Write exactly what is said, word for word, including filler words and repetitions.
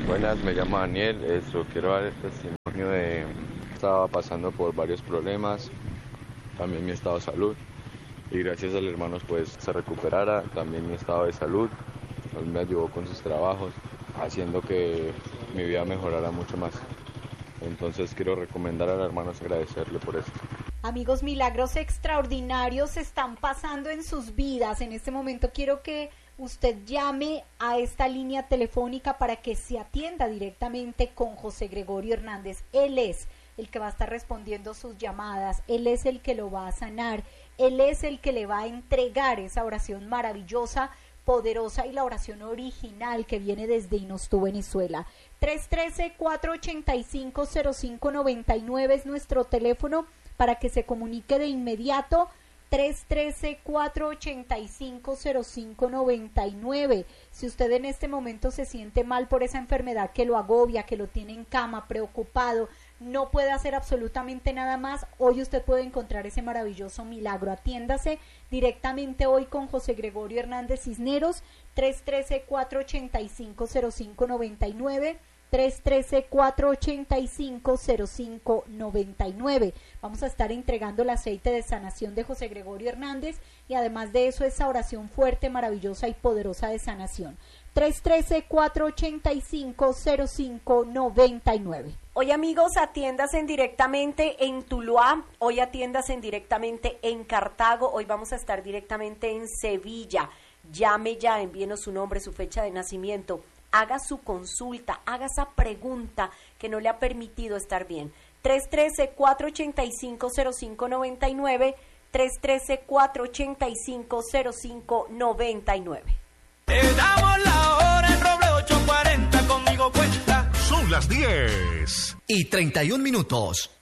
Buenas, me llamo Daniel, esto, quiero dar el testimonio de... Estaba pasando por varios problemas, también mi estado de salud, y gracias al hermano pues se recuperara, también mi estado de salud, él me ayudó con sus trabajos, haciendo que mi vida mejorara mucho más. Entonces quiero recomendar al hermano, agradecerle por esto. Amigos, milagros extraordinarios están pasando en sus vidas. En este momento quiero que usted llame a esta línea telefónica para que se atienda directamente con José Gregorio Hernández. Él es el que va a estar respondiendo sus llamadas, él es el que lo va a sanar, él es el que le va a entregar esa oración maravillosa, poderosa y la oración original que viene desde Inostú, Venezuela. tres uno tres, cuatro ocho cinco, cero cinco nueve nueve es nuestro teléfono para que se comunique de inmediato. Tres uno tres, cuatro ocho cinco, cero cinco nueve nueve. Si usted en este momento se siente mal por esa enfermedad que lo agobia, que lo tiene en cama, preocupado, no puede hacer absolutamente nada más, hoy usted puede encontrar ese maravilloso milagro. Atiéndase directamente hoy con José Gregorio Hernández Cisneros. Tres uno tres, cuatro ocho cinco, cero cinco nueve nueve. tres uno tres, cuatro ocho cinco, cero cinco nueve nueve. Vamos a estar entregando el aceite de sanación de José Gregorio Hernández y además de eso esa oración fuerte, maravillosa y poderosa de sanación. tres uno tres, cuatro ocho cinco, cero cinco nueve nueve. Hoy, amigos, atiéndase directamente en Tuluá, hoy atiéndase directamente en Cartago, hoy vamos a estar directamente en Sevilla. Llame ya, envíenos su nombre, su fecha de nacimiento. Haga su consulta, haga esa pregunta que no le ha permitido estar bien. tres uno tres, cuatro ocho cinco, cero cinco nueve nueve, tres uno tres, cuatro ocho cinco, cero cinco nueve nueve. Te damos la hora en Roble ocho cuarenta, conmigo cuenta. Son las diez y treinta y un minutos.